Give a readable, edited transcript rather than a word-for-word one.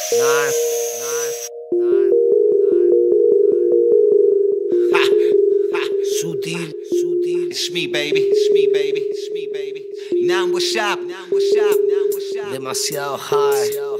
Nine, Ha, ha, sutil, sutil, it's me, baby. It's me, baby. It's me, baby. Now what's up? Now what's up? Now what's up? demasiado high.